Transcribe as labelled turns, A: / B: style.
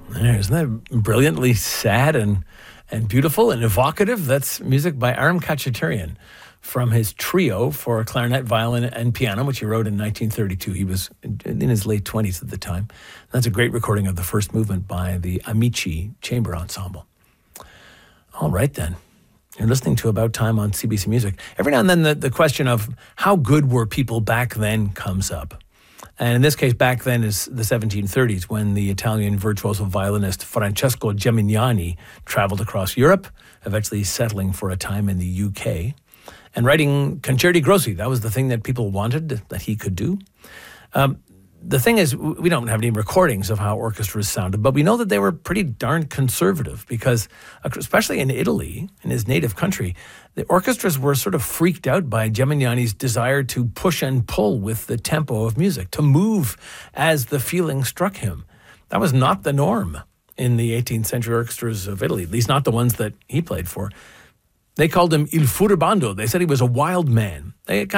A: Isn't that brilliantly sad and beautiful and evocative? That's music by Aram Khachaturian from his trio for clarinet, violin, and piano, which he wrote in 1932. He was in his late 20s at the time. That's a great recording of the first movement by the Amici Chamber Ensemble. All right, then. You're listening to About Time on CBC Music. Every now and then the question of how good were people back then comes up. And in this case, back then is the 1730s, when the Italian virtuoso violinist Francesco Gemignani traveled across Europe, eventually settling for a time in the UK, and writing concerti grossi. That was the thing that people wanted, that he could do. The thing is, we don't have any recordings of how orchestras sounded, but we know that they were pretty darn conservative because, especially in Italy, in his native country, the orchestras were sort of freaked out by Gemignani's desire to push and pull with the tempo of music, to move as the feeling struck him. That was not the norm in the 18th century orchestras of Italy, at least not the ones that he played for. They called him Il Furibando. They said he was a wild man. They